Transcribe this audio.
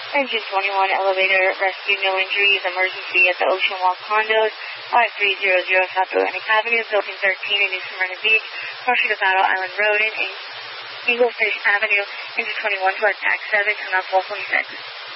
Engine 21 elevator rescue, no injuries, emergency at the Ocean Walk condos, 5300 South Atlantic Avenue, Building 13 in New Smyrna Beach, crossing to Battle Island Road in Eaglefish Avenue, engine 21 towards Act 7, turn off 426.